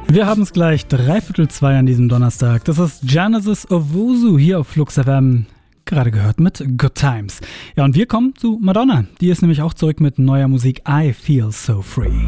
Wir haben es gleich 2:15 an diesem Donnerstag. Das ist Genesis Owusu hier auf Flux FM. Gerade gehört mit Good Times. Ja, und wir kommen zu Madonna. Die ist nämlich auch zurück mit neuer Musik I Feel So Free.